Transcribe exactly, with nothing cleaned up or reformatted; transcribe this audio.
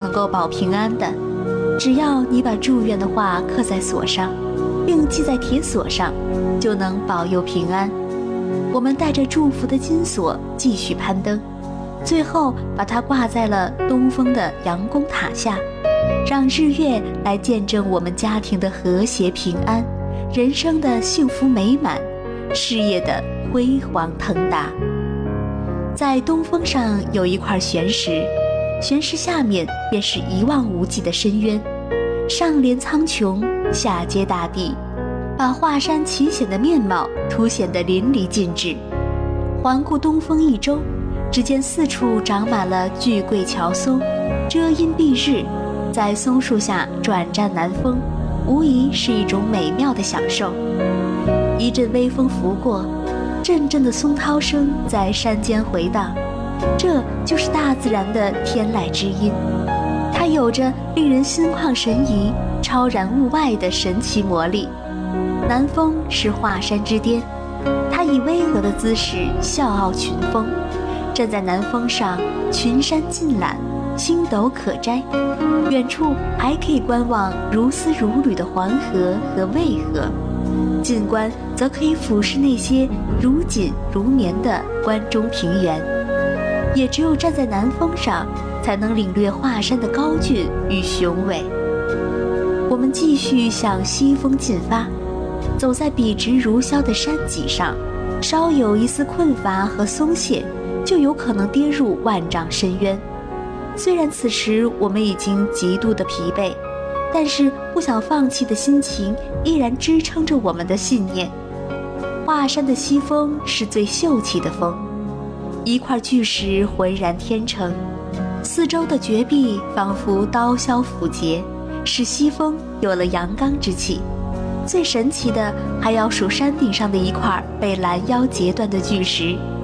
能够保平安的，只要你把祝愿的话刻在锁上，并系在铁锁上，就能保佑平安。我们带着祝福的金锁继续攀登，最后把它挂在了东风的阳宫塔下，让日月来见证我们家庭的和谐平安，人生的幸福美满，事业的辉煌腾达。在东峰上有一块玄石，玄石下面便是一望无际的深渊，上连苍穹，下接大地，把华山奇险的面貌凸显得淋漓尽致。环顾东峰一周，只见四处长满了巨桂乔松，遮阴蔽日，在松树下转战南风，无疑是一种美妙的享受。一阵微风拂过，阵阵的松涛声在山间回荡，这就是大自然的天籁之音，它有着令人心旷神怡、超然物外的神奇魔力。南峰是华山之巅，它以巍峨的姿势笑傲群峰，站在南峰上，群山尽览，星斗可摘，远处还可以观望如丝如缕的黄河和渭河，近观则可以俯视那些如锦如棉的关中平原。也只有站在南峰上，才能领略华山的高峻与雄伟。我们继续向西峰进发，走在笔直如削的山脊上，稍有一丝困乏和松懈，就有可能跌入万丈深渊。虽然此时我们已经极度的疲惫，但是不想放弃的心情依然支撑着我们的信念。华山的西峰是最秀气的峰，一块巨石浑然天成，四周的绝壁仿佛刀削斧截，使西峰有了阳刚之气。最神奇的还要数山顶上的一块被拦腰截断的巨石，